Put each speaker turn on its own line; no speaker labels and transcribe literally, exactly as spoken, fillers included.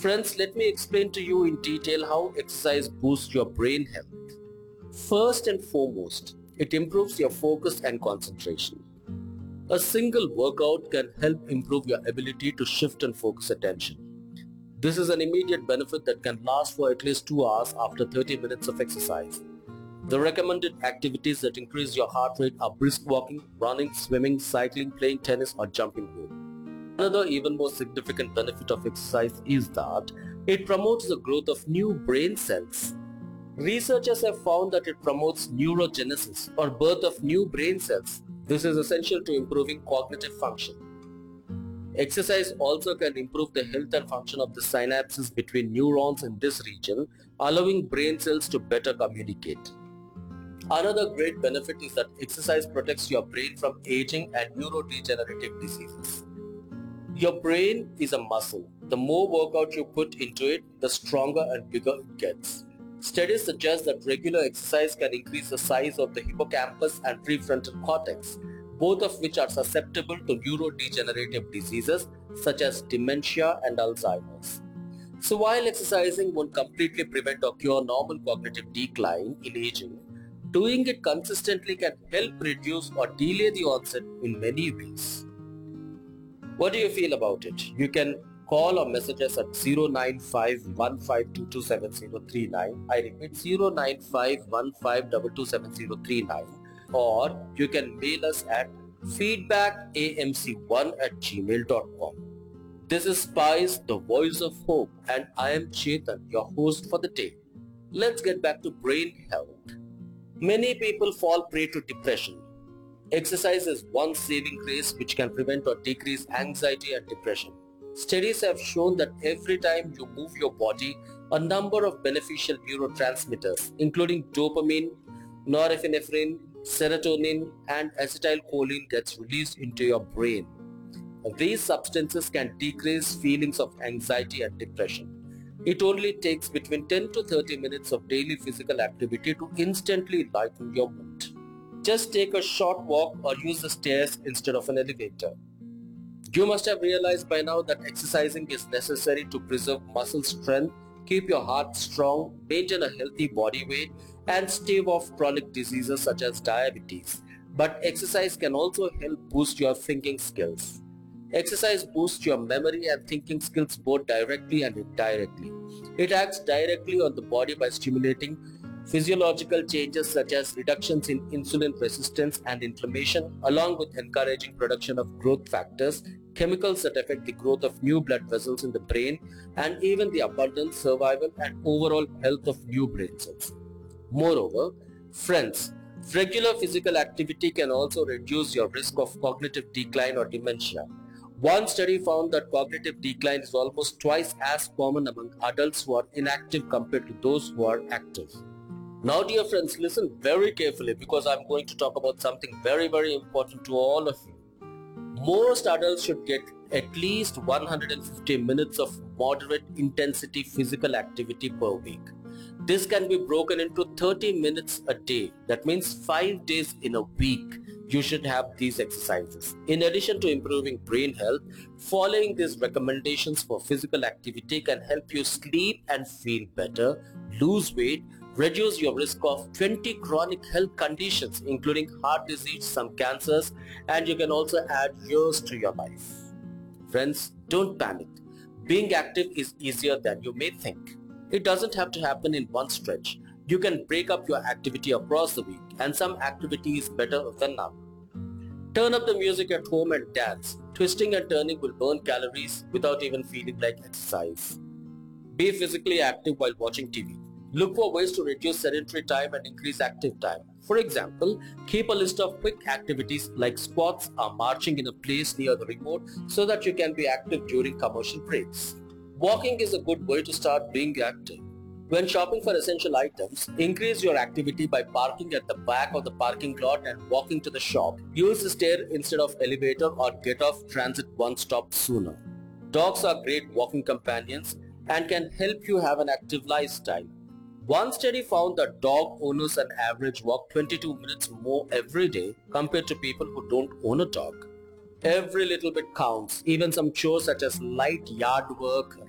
Friends, let me explain to you in detail how exercise boosts your brain health. First and foremost, it improves your focus and concentration. A single workout can help improve your ability to shift and focus attention. This is an immediate benefit that can last for at least two hours after thirty minutes of exercise. The recommended activities that increase your heart rate are brisk walking, running, swimming, cycling, playing tennis or jumping rope. Another even more significant benefit of exercise is that it promotes the growth of new brain cells. Researchers have found that it promotes neurogenesis or birth of new brain cells. This is essential to improving cognitive function. Exercise also can improve the health and function of the synapses between neurons in this region, allowing brain cells to better communicate. Another great benefit is that exercise protects your brain from aging and neurodegenerative diseases. Your brain is a muscle. The more workout you put into it, the stronger and bigger it gets. Studies suggest that regular exercise can increase the size of the hippocampus and prefrontal cortex, both of which are susceptible to neurodegenerative diseases such as dementia and Alzheimer's. So while exercising won't completely prevent or cure normal cognitive decline in aging, doing it consistently can help reduce or delay the onset in many ways. What do you feel about it? You can call or message us at zero nine five one five two two seven zero three nine. I repeat zero nine five one five two two seven zero three nine, or you can mail us at feedback a m c one at gmail dot com. This is Spice, the voice of hope, and I am Chetan, your host for the day. Let's get back to brain health. Many people fall prey to depression. Exercise is one saving grace which can prevent or decrease anxiety and depression. Studies have shown that every time you move your body, a number of beneficial neurotransmitters, including dopamine, norepinephrine, serotonin, and acetylcholine gets released into your brain. These substances can decrease feelings of anxiety and depression. It only takes between ten to thirty minutes of daily physical activity to instantly lighten your mood. Just take a short walk or use the stairs instead of an elevator. You must have realized by now that exercising is necessary to preserve muscle strength, keep your heart strong, maintain a healthy body weight, and stave off chronic diseases such as diabetes. But exercise can also help boost your thinking skills. Exercise boosts your memory and thinking skills both directly and indirectly. It acts directly on the body by stimulating physiological changes such as reductions in insulin resistance and inflammation, along with encouraging production of growth factors, chemicals that affect the growth of new blood vessels in the brain, and even the abundance, survival, and overall health of new brain cells. Moreover, friends, regular physical activity can also reduce your risk of cognitive decline or dementia. One study found that cognitive decline is almost twice as common among adults who are inactive compared to those who are active. Now dear friends, listen very carefully because I'm going to talk about something very very important to all of you. Most adults should get at least one hundred fifty minutes of moderate intensity physical activity per week. This can be broken into thirty minutes a day. That means five days in a week you should have these exercises. In addition to improving brain health, following these recommendations for physical activity can help you sleep and feel better, lose weight, reduce your risk of twenty chronic health conditions including heart disease, some cancers, and you can also add years to your life. Friends, don't panic. Being active is easier than you may think. It doesn't have to happen in one stretch. You can break up your activity across the week, and some activity is better than none. Turn up the music at home and dance. Twisting and turning will burn calories without even feeling like exercise. Be physically active while watching T V. Look for ways to reduce sedentary time and increase active time. For example, keep a list of quick activities like squats or marching in a place near the remote so that you can be active during commercial breaks. Walking is a good way to start being active. When shopping for essential items, increase your activity by parking at the back of the parking lot and walking to the shop. Use the stair instead of elevator or get off transit one stop sooner. Dogs are great walking companions and can help you have an active lifestyle. One study found that dog owners on average walk twenty-two minutes more every day compared to people who don't own a dog. Every little bit counts. Even some chores such as light yard work,